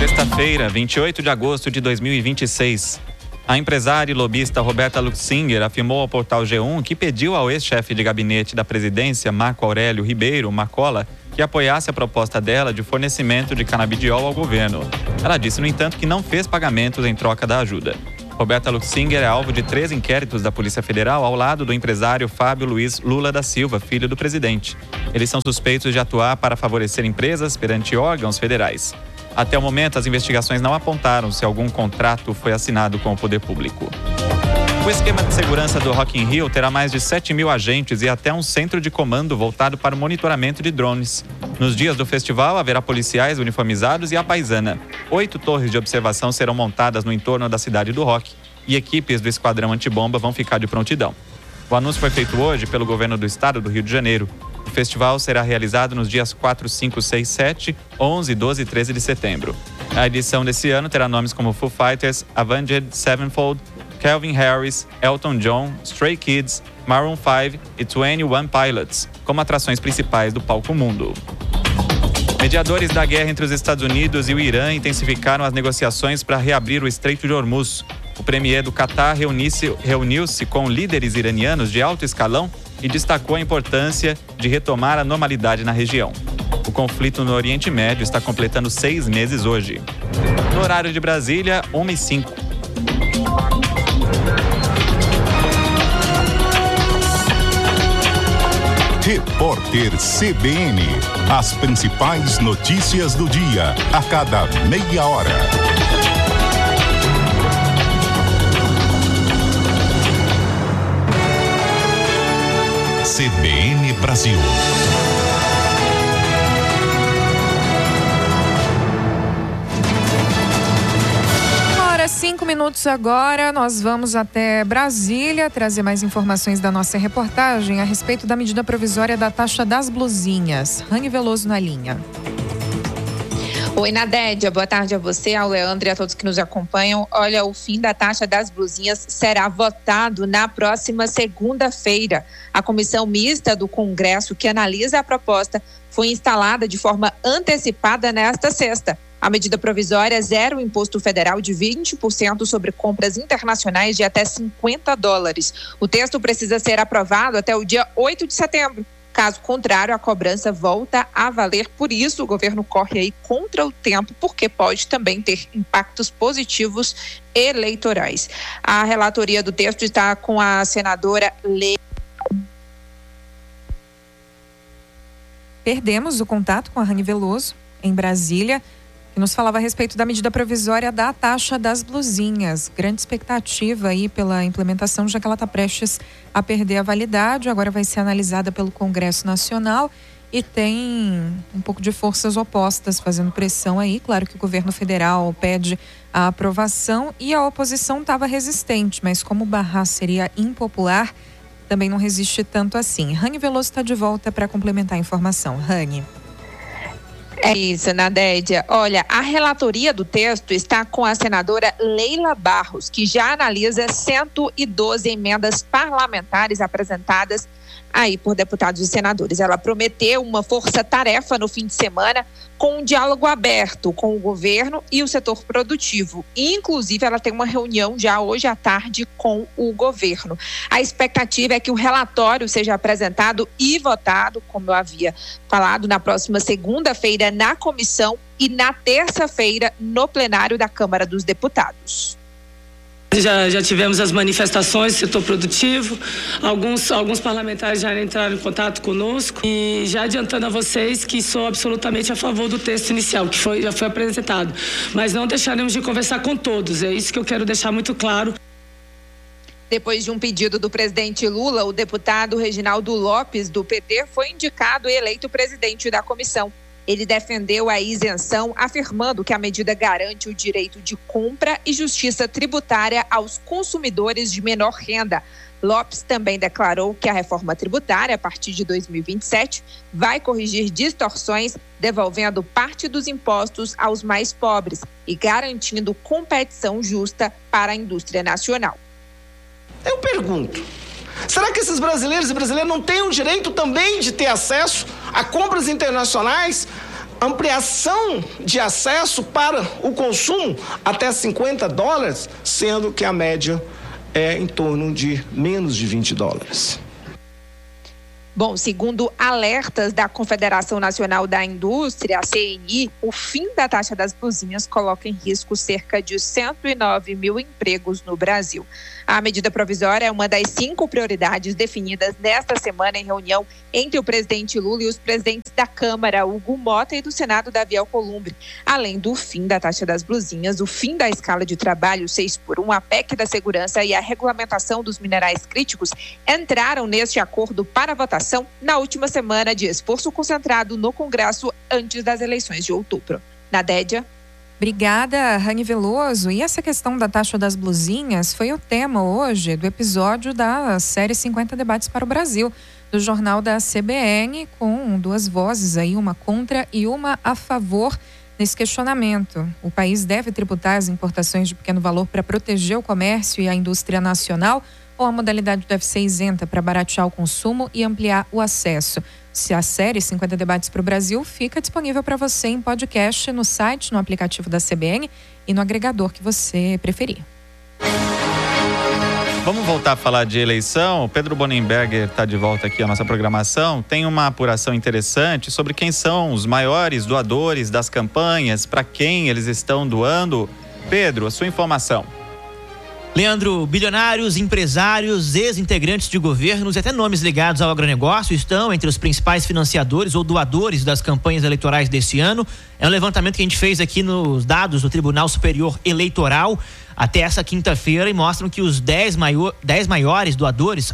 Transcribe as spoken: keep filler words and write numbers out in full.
Sexta-feira, vinte e oito de agosto de dois mil e vinte e seis. A empresária e lobista Roberta Luxinger afirmou ao portal G um que pediu ao ex-chefe de gabinete da presidência, Marco Aurélio Ribeiro Marcola, que apoiasse a proposta dela de fornecimento de canabidiol ao governo. Ela disse, no entanto, que não fez pagamentos em troca da ajuda. Roberta Luxinger é alvo de três inquéritos da Polícia Federal ao lado do empresário Fábio Luiz Lula da Silva, filho do presidente. Eles são suspeitos de atuar para favorecer empresas perante órgãos federais. Até o momento, as investigações não apontaram se algum contrato foi assinado com o poder público. O esquema de segurança do Rock in Rio terá mais de sete mil agentes e até um centro de comando voltado para o monitoramento de drones. Nos dias do festival, haverá policiais uniformizados e a paisana. Oito torres de observação serão montadas no entorno da cidade do rock e equipes do Esquadrão Antibomba vão ficar de prontidão. O anúncio foi feito hoje pelo governo do estado do Rio de Janeiro. O festival será realizado nos dias quatro, cinco, seis, sete, onze, doze e treze de setembro. A edição desse ano terá nomes como Foo Fighters, Avenged Sevenfold, Calvin Harris, Elton John, Stray Kids, Maroon five e twenty one Pilots, como atrações principais do palco mundo. Mediadores da guerra entre os Estados Unidos e o Irã intensificaram as negociações para reabrir o Estreito de Hormuz. O premier do Catar reuniu-se, reuniu-se com líderes iranianos de alto escalão e destacou a importância de retomar a normalidade na região. O conflito no Oriente Médio está completando seis meses hoje. No horário de Brasília, uma e cinco. Repórter C B N. As principais notícias do dia, a cada meia hora. C B N Brasil. Cinco minutos agora, nós vamos até Brasília trazer mais informações da nossa reportagem a respeito da medida provisória da taxa das blusinhas. Rani Veloso na linha. Oi, Nadédia, boa tarde a você, ao Leandro e a todos que nos acompanham. Olha, o fim da taxa das blusinhas será votado na próxima segunda-feira. A comissão mista do Congresso que analisa a proposta foi instalada de forma antecipada nesta sexta. A medida provisória zera o imposto federal de vinte por cento sobre compras internacionais de até cinquenta dólares. O texto precisa ser aprovado até o dia oito de setembro. Caso contrário, a cobrança volta a valer. Por isso, o governo corre aí contra o tempo, porque pode também ter impactos positivos eleitorais. A relatoria do texto está com a senadora Leila. Perdemos o contato com a Rani Veloso, em Brasília, que nos falava a respeito da medida provisória da taxa das blusinhas. Grande expectativa aí pela implementação, já que ela está prestes a perder a validade. Agora vai ser analisada pelo Congresso Nacional e tem um pouco de forças opostas fazendo pressão aí. Claro que o governo federal pede a aprovação e a oposição estava resistente, mas como barrar seria impopular, também não resiste tanto assim. Rani Veloso está de volta para complementar a informação. Rani. É isso, Nadédia. Olha, a relatoria do texto está com a senadora Leila Barros, que já analisa cento e doze emendas parlamentares apresentadas aí por deputados e senadores. Ela prometeu uma força-tarefa no fim de semana com um diálogo aberto com o governo e o setor produtivo. Inclusive, ela tem uma reunião já hoje à tarde com o governo. A expectativa é que o relatório seja apresentado e votado, como eu havia falado, na próxima segunda-feira na comissão e na terça-feira no plenário da Câmara dos Deputados. Já, já tivemos as manifestações do setor produtivo, alguns, alguns parlamentares já entraram em contato conosco e já adiantando a vocês que sou absolutamente a favor do texto inicial, que foi, já foi apresentado, mas não deixaremos de conversar com todos, é isso que eu quero deixar muito claro. Depois de um pedido do presidente Lula, o deputado Reginaldo Lopes, do P T, foi indicado e eleito presidente da comissão. Ele defendeu a isenção, afirmando que a medida garante o direito de compra e justiça tributária aos consumidores de menor renda. Lopes também declarou que a reforma tributária, a partir de dois mil e vinte e sete, vai corrigir distorções, devolvendo parte dos impostos aos mais pobres e garantindo competição justa para a indústria nacional. Eu pergunto, será que esses brasileiros e brasileiras não têm o direito também de ter acesso a compras internacionais ampliação de acesso para o consumo até cinquenta dólares, sendo que a média é em torno de menos de vinte dólares. Bom, segundo alertas da Confederação Nacional da Indústria, a C N I, o fim da taxa das blusinhas coloca em risco cerca de cento e nove mil empregos no Brasil. A medida provisória é uma das cinco prioridades definidas nesta semana em reunião entre o presidente Lula e os presidentes da Câmara, Hugo Mota, e do Senado, Davi Alcolumbre. Além do fim da taxa das blusinhas, o fim da escala de trabalho seis por um, a P E C da segurança e a regulamentação dos minerais críticos entraram neste acordo para votação na última semana de esforço concentrado no Congresso antes das eleições de outubro. Nadédia. Obrigada, Rani Veloso. E essa questão da taxa das blusinhas foi o tema hoje do episódio da série cinquenta Debates para o Brasil, do jornal da C B N, com duas vozes aí, uma contra e uma a favor nesse questionamento. O país deve tributar as importações de pequeno valor para proteger o comércio e a indústria nacional, ou a modalidade deve ser isenta para baratear o consumo e ampliar o acesso? Se a série cinquenta Debates para o Brasil fica disponível para você em podcast, no site, no aplicativo da C B N e no agregador que você preferir. Vamos voltar a falar de eleição. O Pedro Bonenberger está de volta aqui à nossa programação. Tem uma apuração interessante sobre quem são os maiores doadores das campanhas, para quem eles estão doando. Pedro, a sua informação. Leandro, bilionários, empresários, ex-integrantes de governos e até nomes ligados ao agronegócio estão entre os principais financiadores ou doadores das campanhas eleitorais deste ano. É um levantamento que a gente fez aqui nos dados do Tribunal Superior Eleitoral até essa quinta-feira e mostram que os dez maiores doadores